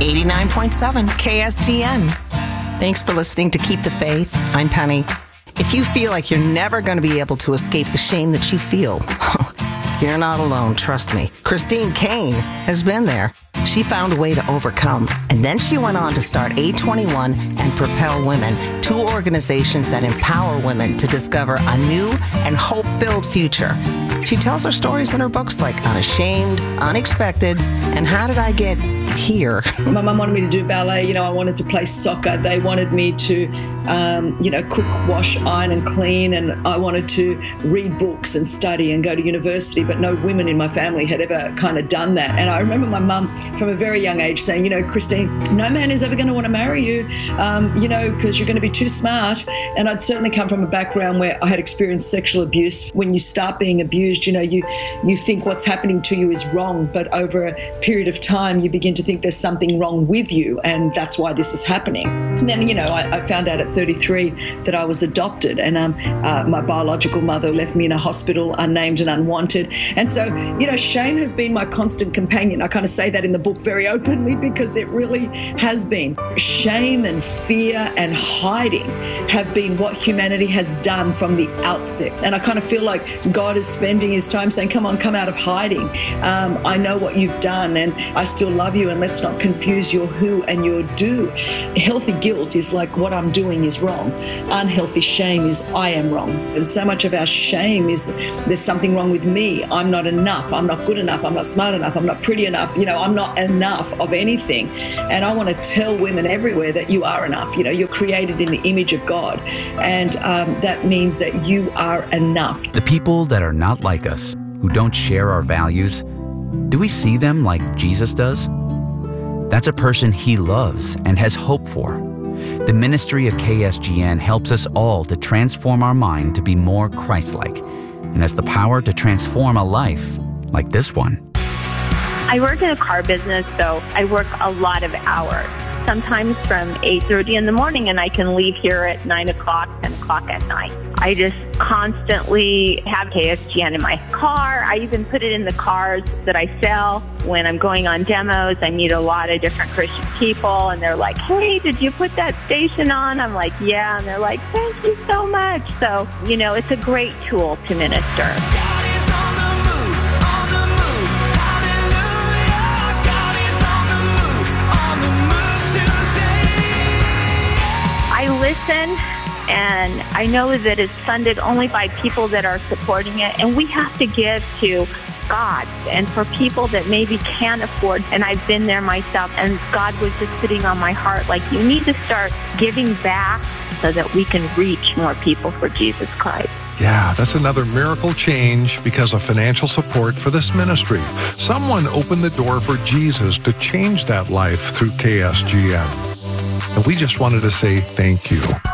89.7 KSGN. Thanks for listening to Keep the Faith. I'm Penny. If you feel like you're never going to be able to escape the shame that you feel, you're not alone, trust me. Christine Caine has been there. She found a way to overcome, and then she went on to start A21 and Propel Women, 2 organizations that empower women to discover a new and hope-filled future. She tells her stories in her books like Unashamed, Unexpected, and How Did I Get Here? My mum wanted me to do ballet. I wanted to play soccer. They wanted me to, cook, wash, iron, and clean. And I wanted to read books and study and go to university. But no women in my family had ever kind of done that. And I remember my mum from a very young age saying, Christine, no man is ever going to want to marry you, because you're going to be too smart. And I'd certainly come from a background where I had experienced sexual abuse. When you start being abused, you think what's happening to you is wrong, but over a period of time, you begin to think there's something wrong with you, and that's why this is happening. And then, I found out at 33 that I was adopted, and my biological mother left me in a hospital, unnamed and unwanted. And so, shame has been my constant companion. I kind of say that in the book very openly because it really has been. Shame and fear and hiding have been what humanity has done from the outset. And I kind of feel like God is spending his time saying, come on, come out of hiding. I know what you've done and I still love you, and let's not confuse your who and your do. Healthy guilt is like what I'm doing is wrong. Unhealthy shame is I am wrong. And so much of our shame is there's something wrong with me. I'm not enough. I'm not good enough. I'm not smart enough. I'm not pretty enough. I'm not enough of anything. And I want to tell women everywhere that you are enough. You're created in the image of God. And that means that you are enough. The people that are not like us, who don't share our values, do we see them like Jesus does? That's a person he loves and has hope for. The ministry of KSGN helps us all to transform our mind to be more Christ-like, and has the power to transform a life like this one. I work in a car business, so I work a lot of hours, sometimes from 8:30 in the morning, and I can leave here at 9 o'clock, 10 o'clock at night. I just constantly have KSGN in my car. I even put it in the cars that I sell. When I'm going on demos, I meet a lot of different Christian people, and they're like, hey, did you put that station on? I'm like, yeah. And they're like, thank you so much. So, it's a great tool to minister. I listen, and I know that it's funded only by people that are supporting it, and we have to give to God. And for people that maybe can't afford, and I've been there myself, and God was just sitting on my heart, like, you need to start giving back so that we can reach more people for Jesus Christ. Yeah, that's another miracle change because of financial support for this ministry. Someone opened the door for Jesus to change that life through KSGN. And we just wanted to say thank you.